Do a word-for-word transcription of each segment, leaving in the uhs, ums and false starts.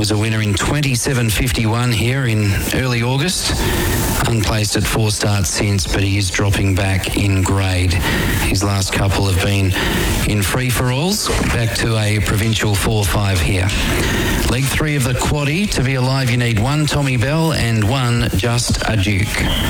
was a winner in twenty-seven fifty-one here in early August. Unplaced at four starts since, but he is dropping back in grade. His last couple have been in free-for-alls. Back to a provincial four five here. Leg three of the quaddie. To be alive, you need one Tommy Bell and one Just a Duke.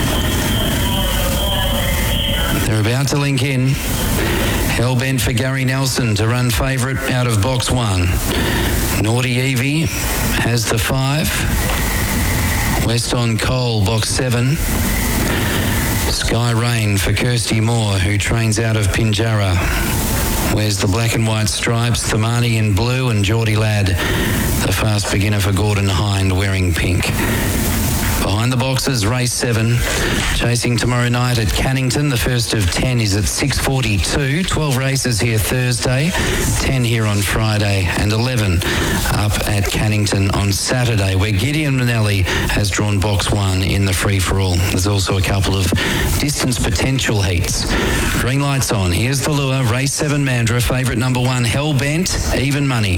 They're about to link in. Hellbent for Gary Nelson to run favourite out of box one. Naughty Evie has the five. West on Cole, box seven. Sky Rain for Kirsty Moore, who trains out of Pinjarra. Wears the black and white stripes, Thamani in blue, and Geordie Ladd, the fast beginner for Gordon Hind, wearing pink. Behind the boxes, race seven. Chasing tomorrow night at Cannington. The first of ten is at six forty-two. twelve races here Thursday, ten here on Friday, and eleven up at Cannington on Saturday, where Gideon Manelli has drawn box one in the free-for-all. There's also a couple of distance potential heats. Green lights on. Here's the lure. Race seven Mandurah. Favourite number one, Hellbent, even money.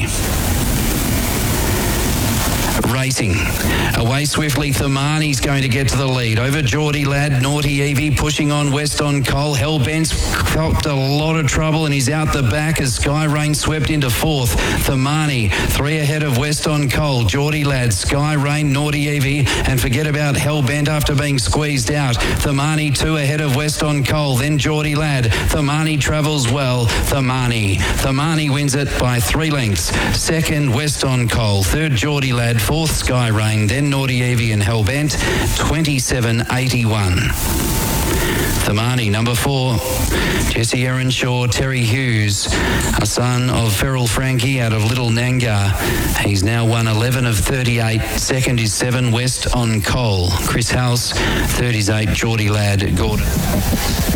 Racing. Away swiftly, Thamani's going to get to the lead. Over Geordie Ladd, Naughty Evie pushing on West on Cole. Hellbent's copped a lot of trouble and he's out the back as Sky Rain swept into fourth. Thamani, three ahead of West on Cole. Geordie Ladd, Sky Rain, Naughty Evie, and forget about Hellbent after being squeezed out. Thamani, two ahead of West on Cole, then Geordie Ladd. Thamani travels well. Thamani. Thamani wins it by three lengths. Second, West on Cole. Third, Geordie Ladd. Fourth, Sky Rain, then Naughty Evie and Hellbent, twenty-seven eighty-one. Thamani, number four. Jesse Earnshaw, Terry Hughes, a son of Feral Frankie out of Little Nangar. He's now won eleven of thirty-eight. Second is seven, West on Cole. Chris House, third is eight, Geordie Ladd, Gordon.